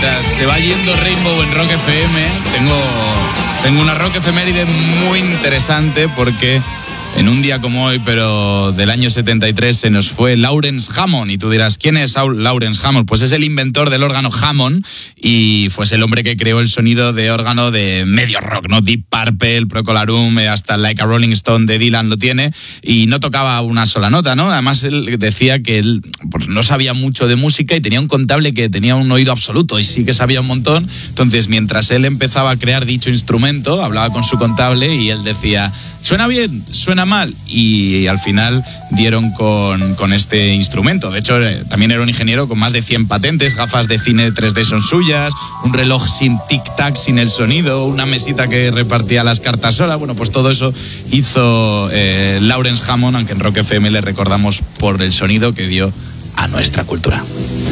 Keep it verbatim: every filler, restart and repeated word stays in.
mientras se va yendo Rainbow en Rock F M, tengo, tengo una Rock efeméride muy interesante porque en un día como hoy, pero del año setenta y tres, se nos fue Lawrence Hammond. Y tú dirás, ¿quién es Lawrence Hammond? Pues es el inventor del órgano Hammond y fue el hombre que creó el sonido de órgano de medio rock, ¿no? Deep Purple, Procol Harum, hasta Like a Rolling Stone de Dylan lo tiene, y no tocaba una sola nota, ¿no? Además, él decía que él pues, no sabía mucho de música y tenía un contable que tenía un oído absoluto y sí que sabía un montón. Entonces, mientras él empezaba a crear dicho instrumento, hablaba con su contable y él decía, ¿suena bien? ¿Suena mal? Y al final dieron con, con este instrumento. De hecho, eh, también era un ingeniero con más de cien patentes, gafas de cine tres D son suyas, un reloj sin tic-tac, sin el sonido, una mesita que repartía las cartas sola. Bueno, pues todo eso hizo eh, Lawrence Hammond, aunque en Rock F M le recordamos por el sonido que dio a nuestra cultura.